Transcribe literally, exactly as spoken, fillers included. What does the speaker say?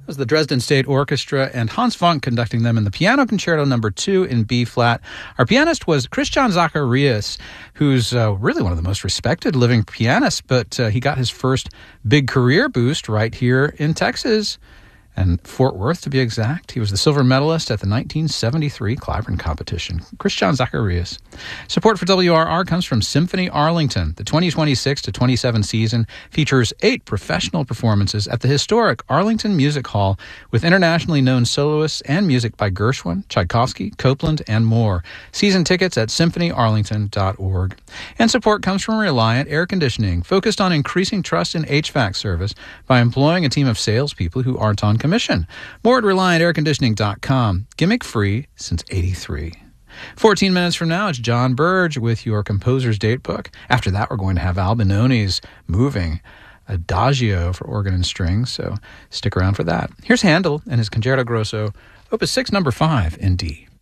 It was the Dresden State Orchestra and Hans Funk conducting them in the Piano Concerto number two in B-flat. Our pianist was Christian Zacharias, who's uh, really one of the most respected living pianists, but uh, he got his first big career boost right here in Texas, and Fort Worth to be exact. He was the silver medalist at the nineteen seventy-three Clyburn competition. Christian Zacharias. Support for W R R comes from Symphony Arlington. The twenty twenty-six to twenty-seven season features eight professional performances at the historic Arlington Music Hall with internationally known soloists and music by Gershwin, Tchaikovsky, Copland, and more. Season tickets at symphony arlington dot org. And support comes from Reliant Air Conditioning, focused on increasing trust in H V A C service by employing a team of salespeople who aren't on commission. More at reliant air conditioning dot com. Gimmick free since eighty-three. fourteen minutes from now, it's John Burge with your Composer's Date Book. After that, we're going to have Al Binoni's Moving Adagio for organ and strings, so stick around for that. Here's Handel and his Concerto Grosso, Opus six, number five in D.